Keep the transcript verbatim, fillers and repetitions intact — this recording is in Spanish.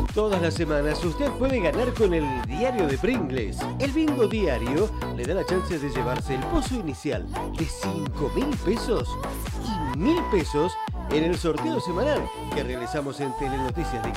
Todas las semanas usted puede ganar con el diario de Pringles. El bingo diario le da la chance de llevarse el pozo inicial de cinco mil pesos y mil pesos en el sorteo semanal que realizamos en Telenoticias Digital.